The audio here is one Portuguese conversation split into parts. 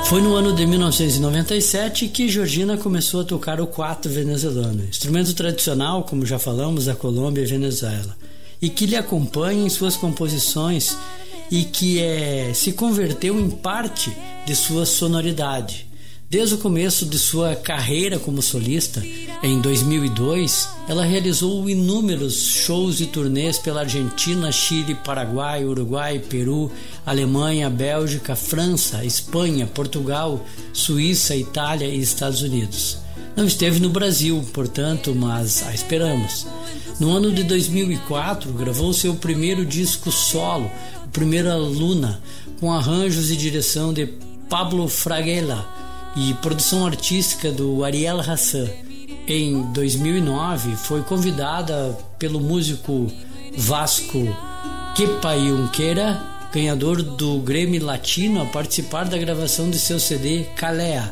Foi no ano de 1997 que Georgina começou a tocar o quatro venezuelano, instrumento tradicional, como já falamos, da Colômbia e Venezuela, e que lhe acompanha em suas composições e que se converteu em parte de sua sonoridade. Desde o começo de sua carreira como solista, em 2002, ela realizou inúmeros shows e turnês pela Argentina, Chile, Paraguai, Uruguai, Peru, Alemanha, Bélgica, França, Espanha, Portugal, Suíça, Itália e Estados Unidos. Não esteve no Brasil, portanto, mas a esperamos. No ano de 2004, gravou seu primeiro disco solo, o primeiro Luna, com arranjos e direção de Pablo Fraguela e produção artística do Ariel Hassan. Em 2009, foi convidada pelo músico Vasco Quepayunquera, ganhador do Grammy Latino, a participar da gravação de seu CD Calea,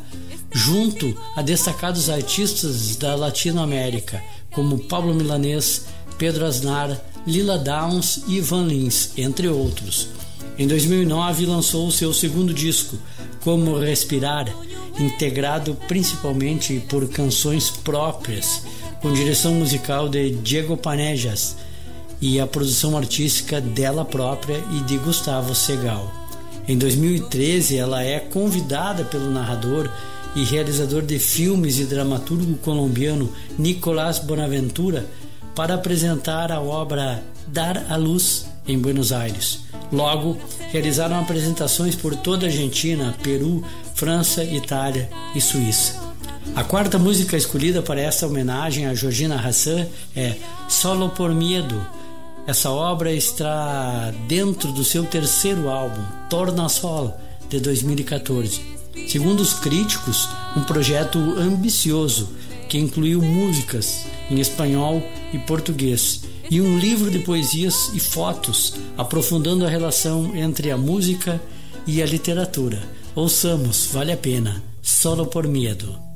junto a destacados artistas da Latinoamérica, como Pablo Milanés, Pedro Aznar, Lila Downs e Van Lins, entre outros. Em 2009, lançou seu segundo disco, Como Respirar, integrado principalmente por canções próprias, com direção musical de Diego Panejas e a produção artística dela própria e de Gustavo Segal. Em 2013, ela é convidada pelo narrador e realizador de filmes e dramaturgo colombiano Nicolás Bonaventura para apresentar a obra Dar à Luz em Buenos Aires. Logo, realizaram apresentações por toda a Argentina, Peru, França, Itália e Suíça. A quarta música escolhida para esta homenagem a Georgina Hassan é Solo por Miedo. Essa obra está dentro do seu terceiro álbum, Tornasol, de 2014. Segundo os críticos, um projeto ambicioso que incluiu músicas em espanhol e português e um livro de poesias e fotos, aprofundando a relação entre a música e a literatura. Ouçamos, vale a pena, Solo por Miedo.